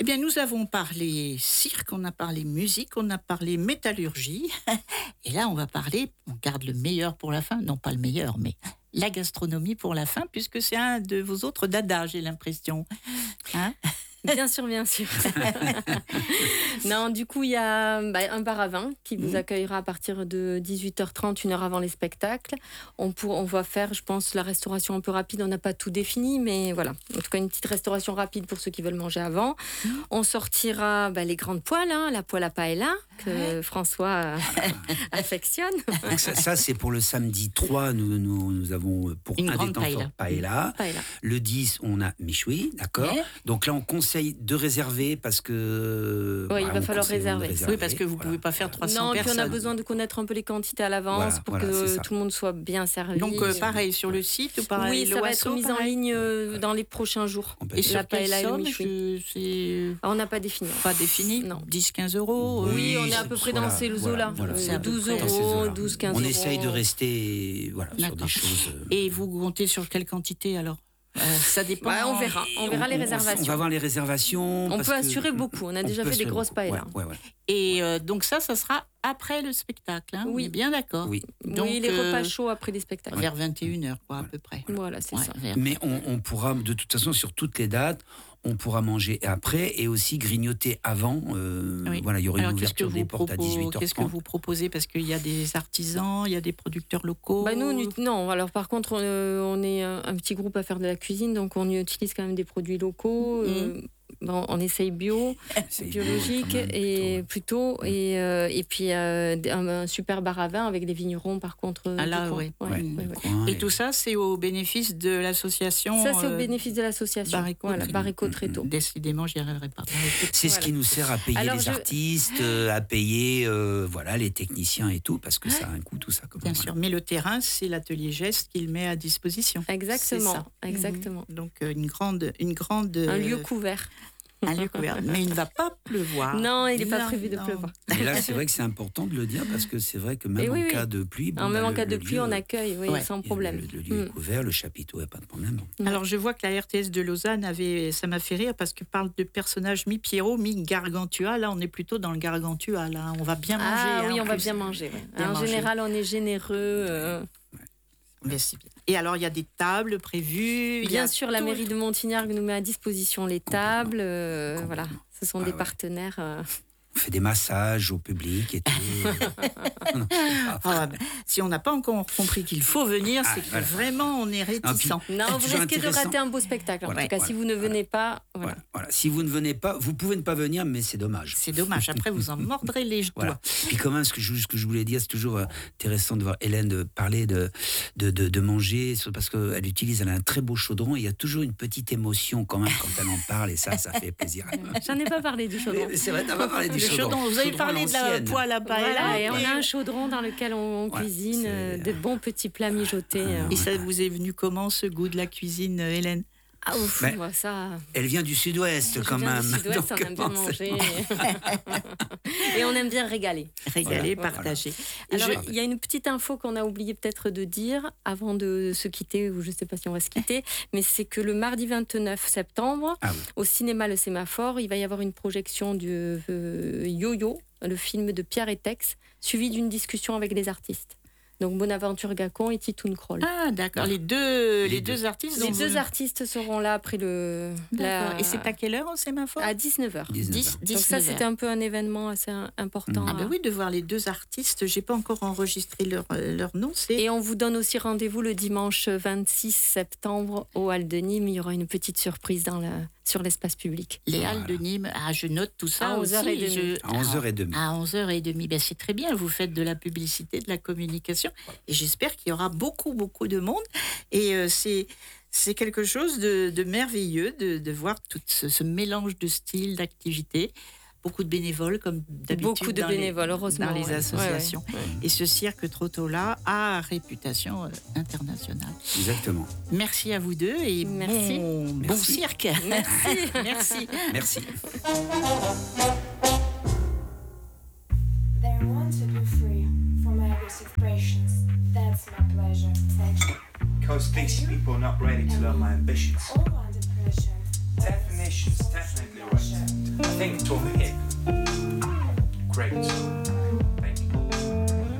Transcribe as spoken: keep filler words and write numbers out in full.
Eh bien, nous avons parlé cirque, on a parlé musique, on a parlé métallurgie. Et là, on va parler, on garde le meilleur pour la fin. Non, pas le meilleur, mais la gastronomie pour la fin, puisque c'est un de vos autres dadas, j'ai l'impression. Hein ? Bien sûr, bien sûr. Non, du coup, il y a bah, un bar à vin qui vous mmh. accueillera à partir de dix-huit heures trente, une heure avant les spectacles. On, pour, on va faire, je pense, la restauration un peu rapide. On n'a pas tout défini, mais voilà. En tout cas, une petite restauration rapide pour ceux qui veulent manger avant. Mmh. On sortira bah, les grandes poêles, hein, la poêle à paella, que ouais. François affectionne. Donc ça, ça, c'est pour le samedi trois. Nous, nous, nous avons pour une un grande des temps paella. Forts, paella. paella. Le dix, on a méchoui, d'accord. Ouais. Donc là, on conseille de réserver parce que... Oui, voilà, il va falloir réserver. réserver. Oui, parce que vous ne voilà. pouvez pas faire trois cents non, personnes. Non, puis on a besoin de connaître un peu les quantités à l'avance voilà, pour voilà, que tout le monde soit bien servi. Donc, euh, pareil, sur le site ou pareil, oui, ça va être mis pareil. en ligne euh, dans les prochains jours. Et sur quelle somme je... On n'a pas défini. Pas défini Non. dix à quinze euros Oui, oui, on est à peu près voilà, dans ces eaux-là. Voilà, voilà. douze euros, douze à quinze euros. On essaye de rester voilà, sur des choses... Et vous comptez sur quelle quantité alors ? Euh, ça dépend. Ouais, on verra. On verra on, les réservations. On va voir les réservations. On parce peut que assurer beaucoup. On a on déjà fait des grosses paellas. Ouais, ouais, ouais. Et euh, donc ça, ça sera après le spectacle. Hein, oui. On est bien d'accord. Oui. Donc, oui, les repas euh, chauds après les spectacles. Vers vingt et une heures, quoi, à peu près. Voilà, c'est ouais, ça. Mais on, on pourra, de toute façon, sur toutes les dates, on pourra manger après et aussi grignoter avant. Euh, oui. Voilà, il y aura Alors, une ouverture des portes propos, à dix-huit heures trente. Qu'est-ce que vous proposez ? Parce qu'il y a des artisans, il y a des producteurs locaux. Bah nous, non. Alors par contre, on, euh, on est un, un petit groupe à faire de la cuisine, donc on utilise quand même des produits locaux. Mmh. Euh, Bon, on essaye bio, c'est biologique même, et plutôt, plutôt et, euh, et puis euh, un, un super bar à vin avec des vignerons par contre. Ah là, oui. Ouais, ouais, ouais, ouais. Et tout ça, c'est au bénéfice de l'association. Ça, c'est au bénéfice de l'association. Barrico, voilà, Barrico Tréteau. Décidément, j'y arriverai pas. C'est voilà. ce qui nous sert à payer Alors, les je... artistes, à payer euh, voilà les techniciens et tout, parce que ça a un coût tout ça. Comme Bien voilà. sûr, mais le terrain, c'est l'atelier Geste qu'il met à disposition. Exactement, ça. exactement. Mmh. Donc une grande, une grande. Un lieu couvert. Un lieu couvert. Mais il ne va pas pleuvoir. Non, il n'est pas non, prévu de non. pleuvoir. Et là, c'est vrai que c'est important de le dire parce que c'est vrai que même oui, en oui. cas de pluie... Bon, même bah, en cas le, de pluie, lieu, on accueille, oui, ouais. sans problème. Le, le lieu mm. est couvert, le chapiteau, il n'y a pas de problème. Alors, je vois que la R T S de Lausanne, avait, ça m'a fait rire parce que parle de personnages mi-Pierrot, mi-Gargantua. Là, on est plutôt dans le Gargantua. Là, on va bien manger. Ah oui, hein, on va bien manger. Ouais. Bien en manger. général, on est généreux. Euh... Mais c'est bien. Et alors, il y a des tables prévues. Bien sûr, la mairie de Montignargues nous met à disposition les tables. Euh, voilà, ce sont ah, des ouais. partenaires. Euh... On fait des massages au public et tout. non, ah, bah, si on n'a pas encore compris qu'il faut venir, c'est ah, que voilà. vraiment on est réticent. Non, puis, non vous risquez de rater un beau spectacle. Voilà, en tout cas, voilà, si vous ne venez voilà, pas... Voilà. Voilà. Si vous ne venez pas, vous pouvez ne pas venir, mais c'est dommage. C'est dommage. Après, vous en mordrez les doigts. Voilà. Puis quand même, ce que je, ce que je voulais dire, c'est toujours intéressant de voir Hélène de parler de, de, de, de manger, parce qu'elle utilise, elle a un très beau chaudron, et il y a toujours une petite émotion quand même quand elle en parle, et ça, ça fait plaisir. J'en ai pas parlé du chaudron. C'est vrai, t'as pas parlé du chaudron. chaudron. Vous avez parlé de la poêle à paella. Voilà, et on a un chaudron dans lequel on, on ouais, cuisine euh, de bons petits plats mijotés. Euh. Et ça vous est venu comment, ce goût de la cuisine, Hélène ? Ah ouf, ben, moi ça. Elle vient du sud-ouest je quand même. Du sud-ouest, donc, on aime bien manger. Et on aime bien régaler. Régaler, voilà, partager. Voilà. Alors, il je... y a une petite info qu'on a oublié peut-être de dire avant de se quitter, ou je ne sais pas si on va se quitter, mais c'est que le mardi vingt-neuf septembre, ah oui. au cinéma Le Sémaphore, il va y avoir une projection du euh, Yo-Yo, le film de Pierre Etex, suivi d'une discussion avec les artistes. Donc Bonaventure Gacon et Titoun Kroll. Ah d'accord, les deux, les, les deux, deux artistes. Les deux vous... artistes seront là après le. La... Et c'est à quelle heure au Sémaphore ? À dix-neuf heures. dix, Donc ça c'était un peu un événement assez important. Ah ben oui, de voir les deux artistes. J'ai pas encore enregistré leur leur nom. C'est... Et on vous donne aussi rendez-vous le dimanche vingt-six septembre au Halles de Nîmes. Il y aura une petite surprise dans la. Sur l'espace public. Les voilà. Halles de Nîmes, ah, je note tout ça à aussi. onze heures trente. Je... À onze heures trente. À onze heures trente, ben, c'est très bien, vous faites de la publicité, de la communication, et j'espère qu'il y aura beaucoup, beaucoup de monde, et euh, c'est, c'est quelque chose de, de merveilleux de, de voir tout ce, ce mélange de styles, d'activités. Beaucoup de bénévoles, comme d'habitude. Beaucoup de bénévoles, les, heureusement. Dans les ouais. associations. Ouais, ouais. Et ce cirque Trottola a réputation euh, internationale. Exactement. Merci à vous deux et Merci. Bon, Merci. bon cirque. Merci. Merci. Merci. They want to be free from aggressive patients. That's my pleasure. Thank you. Because these people are not ready to learn my ambitions. All under pressure. Definitions, definitely right. think to a hip. Great.